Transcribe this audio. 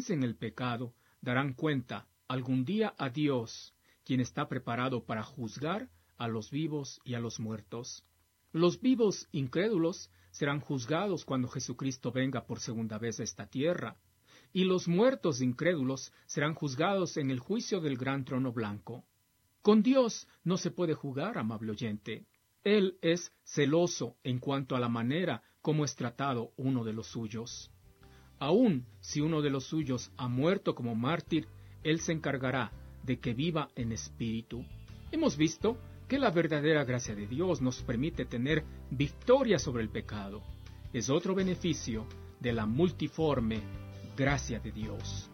vencen el pecado darán cuenta algún día a Dios, quien está preparado para juzgar a los vivos y a los muertos. Los vivos incrédulos serán juzgados cuando Jesucristo venga por segunda vez a esta tierra, y los muertos incrédulos serán juzgados en el juicio del gran trono blanco. Con Dios no se puede jugar, amable oyente. Él es celoso en cuanto a la manera como es tratado uno de los suyos. Aun si uno de los suyos ha muerto como mártir, Él se encargará de que viva en espíritu. Hemos visto que la verdadera gracia de Dios nos permite tener victoria sobre el pecado. Es otro beneficio de la multiforme gracia de Dios.